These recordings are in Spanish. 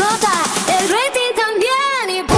explota, el rating también y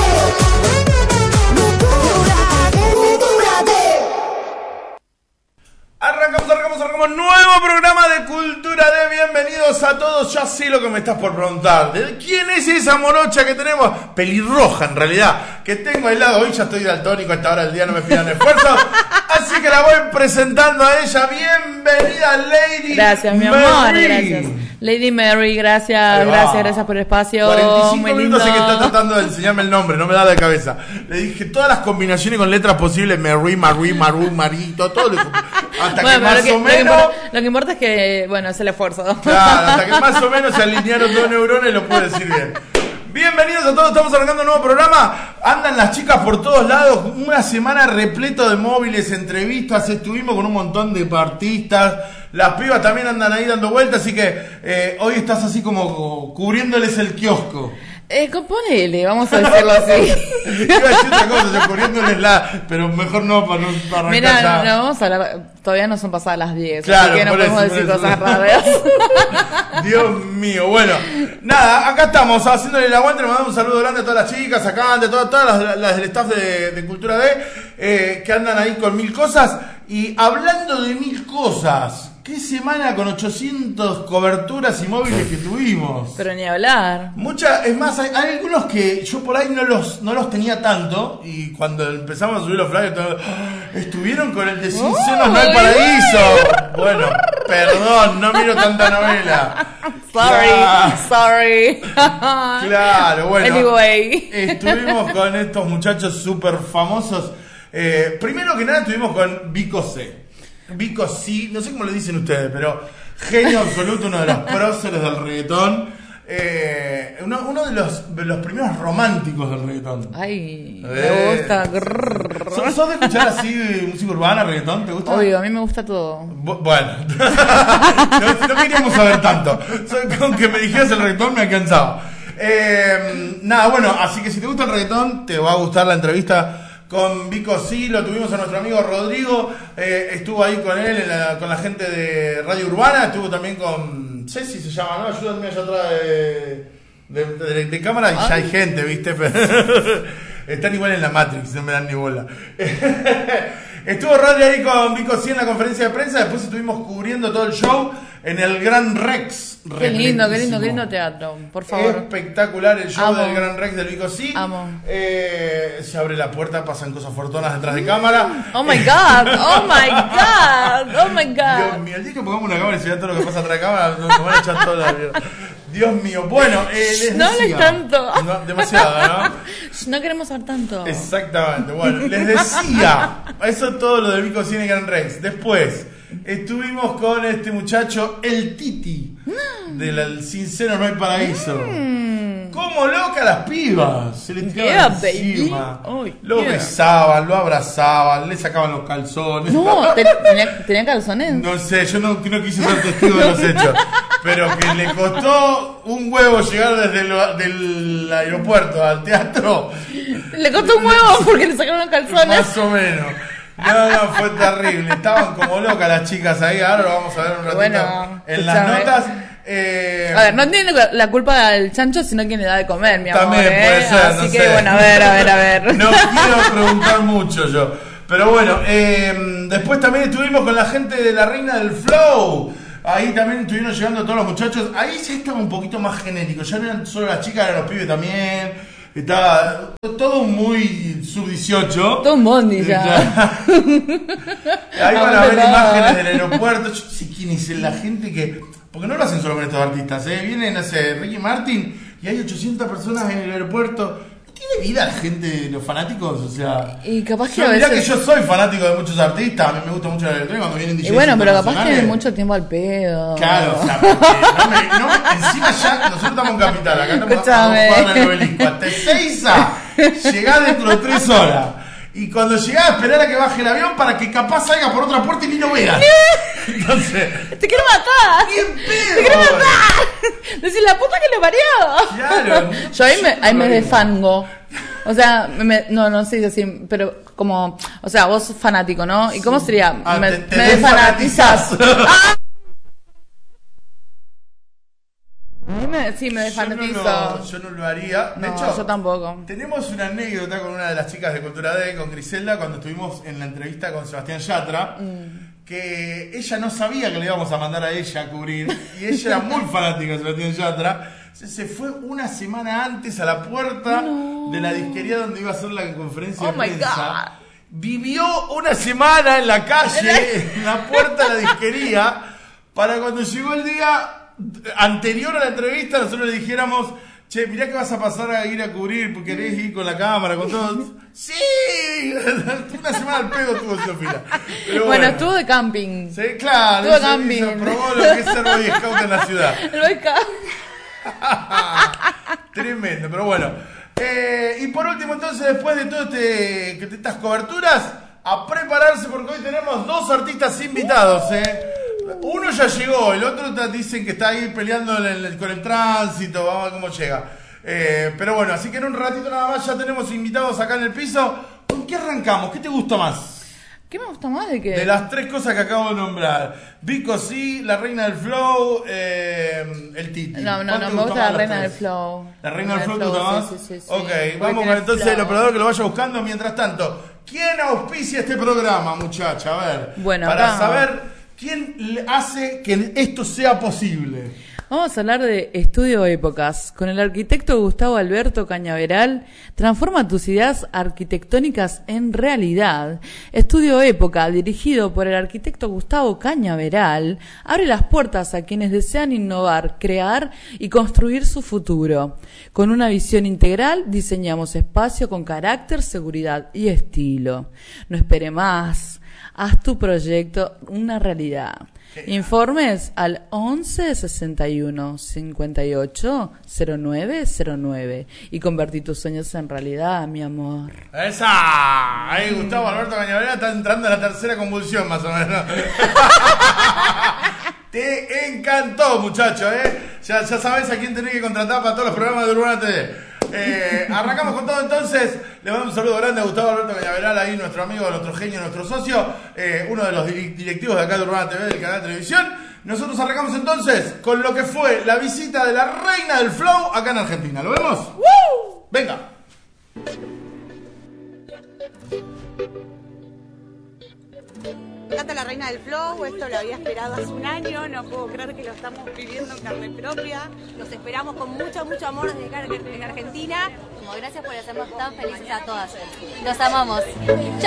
Arrancamos, nuevo programa de Cultura D. Bienvenidos a todos. Ya sé lo que me estás por preguntar. ¿De quién es esa morocha que tenemos? Pelirroja, en realidad, que tengo al lado. Hoy ya estoy daltónico, a esta hora del día no me pidan esfuerzos. Así que la voy presentando a ella. Bienvenida, Lady. Gracias, mi amor, gracias. Lady Mary, gracias por el espacio. 45 minutos sé que está tratando de enseñarme el nombre, no me da de cabeza. Le dije todas las combinaciones con letras posibles, Mary, Marito, todo lo hasta bueno, que más o menos... Lo que importa es que, bueno, es el esfuerzo. Claro, hasta que más o menos se alinearon dos neurones y lo puedo decir bien. Bienvenidos a todos, estamos arrancando un nuevo programa. Andan las chicas por todos lados, una semana repleto de móviles, entrevistas, estuvimos con un montón de artistas. Las pibas también andan ahí dando vueltas, así que hoy estás así como cubriéndoles el kiosco. Ponele, vamos a decirlo así. Iba a decir otra cosa, cubriéndoles pero mejor no para arrancar. Mira, no vamos a hablar, todavía no son pasadas las 10, claro, así que no podemos decir cosas raras. Dios mío, bueno, nada, acá estamos haciéndole el aguante, le mandamos un saludo grande a todas las chicas acá, de todas las del staff de Cultura D, que andan ahí con mil cosas. Y hablando de mil cosas, ¿qué semana con 800 coberturas y móviles que tuvimos? Pero ni hablar. Es más, hay algunos que yo por ahí no los tenía tanto. Y cuando empezamos a subir los flyers, estuvieron con el de Sin Senos No Hay Paraíso. Bueno, perdón, no miro tanta novela. Sorry. Claro, bueno. Anyway. Estuvimos con estos muchachos súper famosos. Primero que nada estuvimos con Vico C. Vico C, no sé cómo le dicen ustedes, pero genio absoluto, uno de los próceres del reggaetón, uno de los primeros románticos del reggaetón. Ay, me gusta. ¿Sos de escuchar así música urbana, reggaetón? ¿Te gusta? Obvio, a mí me gusta todo. Bueno, no queríamos saber tanto. Con que me dijeras el reggaetón me alcanzaba. Nada, bueno, así que si te gusta el reggaetón, te va a gustar la entrevista con Vico C. Lo tuvimos a nuestro amigo Rodrigo, estuvo ahí con él, con la gente de Radio Urbana, estuvo también con Ceci, se llama, ¿no? Ayúdame allá atrás de cámara, y ya hay gente, ¿viste? Están igual en la Matrix, no me dan ni bola. Estuvo Rodri ahí con Vico C en la conferencia de prensa, después estuvimos cubriendo todo el show en el Gran Rex. Qué lindo teatro, por favor. Espectacular el show del Gran Rex del Vico C. Amo. Se abre la puerta, pasan cosas fortunas detrás de cámara. Oh my god. Dios mío, el día que pongamos una cámara y se vea todo lo que pasa atrás de cámara, nos van a echar toda la mierda. Dios mío, bueno, no hables tanto. No, demasiado, ¿no? No queremos saber tanto. Exactamente, bueno, les decía, eso es todo lo del Vico C en el Gran Rex. Después estuvimos con este muchacho, el Titi, del Sin Senos No Hay Paraíso. Como loca las pibas, se le tiraban encima, lo besaban, lo abrazaban, le sacaban los calzones. No, ¿tenía calzones? No sé, yo no quise ser testigo de los hechos, pero que le costó un huevo llegar desde del aeropuerto al teatro. Le costó un huevo porque le sacaron los calzones. Más o menos. No, fue terrible. Estaban como locas las chicas ahí. Ahora lo vamos a ver un ratito en las notas. A ver, no tiene la culpa del chancho, sino quien le da de comer, mi amor. También puede ser, así que, bueno, a ver. No quiero preguntar mucho yo. Pero bueno, después también estuvimos con la gente de la Reina del Flow. Ahí también estuvieron llegando todos los muchachos. Ahí sí estaba un poquito más genérico. Ya no eran solo las chicas, eran los pibes también. Estaba todo muy sub-18. Todo un bondi ya. Ahí van a ver imágenes del aeropuerto. Yo no sé quién es la gente que... Porque no lo hacen solo con estos artistas, Vienen, no sé, Ricky Martin y hay 800 personas en el aeropuerto. ¿No tiene vida la gente, los fanáticos? O sea... Y capaz que mirá que yo soy fanático de muchos artistas. A mí me gusta mucho la electrónica cuando vienen DJs. Y bueno, pero capaz que tienen mucho tiempo al pedo. Claro, o sea, encima ya, nosotros estamos en Capital, acá estamos a el Obelisco. Hasta Ezeiza, llegás dentro de 3 horas. Y cuando llegás, esperar a que baje el avión para que capaz salga por otra puerta y ni lo veas. Entonces... ¡Te quiero matar! ¡Bien pedo! ¡Te quiero matar! Decir, la puta que lo parió. Claro. Yo ahí me defango. O sea, no sé decir, pero como... O sea, vos sos fanático, ¿no? ¿Y cómo sería? Me desfanatizás. ¡Ah! A mí me Sí, me desfanatizo. Yo no lo haría. De No, hecho, yo tampoco. tenemos una anécdota con una de las chicas de Cultura D, con Griselda, cuando estuvimos en la entrevista con Sebastián Yatra, que ella no sabía que le íbamos a mandar a ella a cubrir, y ella era muy fanática de Sebastián Yatra. Se fue una semana antes a la puerta de la disquería donde iba a hacer la conferencia de prensa. Vivió una semana en la calle, en la puerta de la disquería, para cuando llegó el día anterior a la entrevista, nosotros le dijéramos: che, mirá que vas a pasar a ir a cubrir, porque querés ir con la cámara, con todos. ¡Sí! Una semana al pedo tuvo Sofía. Pero bueno, estuvo de camping. Sí, claro. Estuvo de camping. Probó lo que es ser Boy Scout en la ciudad. El Boy Scout. Tremendo, pero bueno. Y por último, entonces, después de todas estas coberturas, a prepararse porque hoy tenemos 2 artistas invitados. Uno ya llegó, el otro dicen que está ahí peleando con el tránsito, vamos a ver cómo llega. Pero bueno, así que en un ratito nada más ya tenemos invitados acá en el piso. ¿Con qué arrancamos? ¿Qué te gusta más? ¿Qué me gusta más de qué? De las 3 cosas que acabo de nombrar. Vico sí, la reina del flow, el Titi. No, me gusta la reina del flow. ¿La reina del flow te gusta más? Sí. Ok, vamos con entonces el operador que lo vaya buscando. Mientras tanto, ¿quién auspicia este programa, muchacha? A ver, bueno, para acá saber quién hace que esto sea posible. Vamos a hablar de Estudio Épocas. Con el arquitecto Gustavo Alberto Cañaveral, transforma tus ideas arquitectónicas en realidad. Estudio Época, dirigido por el arquitecto Gustavo Cañaveral, abre las puertas a quienes desean innovar, crear y construir su futuro. Con una visión integral, diseñamos espacio con carácter, seguridad y estilo. No espere más. Haz tu proyecto una realidad. Informes al 11 61 58 09 09 y convertí tus sueños en realidad, mi amor. ¡Esa! Ahí Gustavo Alberto Cañaveral está entrando en la tercera convulsión, más o menos. Te encantó, muchacho, Ya sabes a quién tenés que contratar para todos los programas de Urbana TV. Arrancamos con todo entonces. Le mando un saludo grande a Gustavo Alberto Cañaveral, ahí nuestro amigo, nuestro genio, nuestro socio, uno de los directivos de acá de Urbana TV, del canal de televisión. Nosotros arrancamos entonces con lo que fue la visita de la reina del flow acá en Argentina. ¿Lo vemos? ¡Woo! Venga. Me encanta la reina del flow, esto lo había esperado hace un año, no puedo creer que lo estamos viviendo en carne propia. Los esperamos con mucho, mucho amor desde acá en Argentina. Como gracias por hacernos tan felices a todas. Los amamos.